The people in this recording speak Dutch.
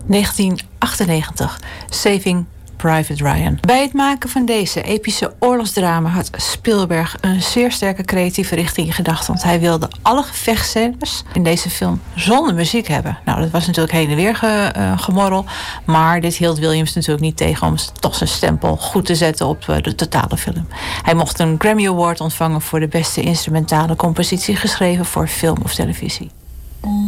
1998, Saving Private Ryan. Bij het maken van deze epische oorlogsdrama had Spielberg een zeer sterke creatieve richting in gedachten. Want hij wilde alle gevechtscènes in deze film zonder muziek hebben. Nou, dat was natuurlijk heen en weer gemorrel. Maar dit hield Williams natuurlijk niet tegen om toch zijn stempel goed te zetten op de totale film. Hij mocht een Grammy Award ontvangen voor de beste instrumentale compositie geschreven voor film of televisie.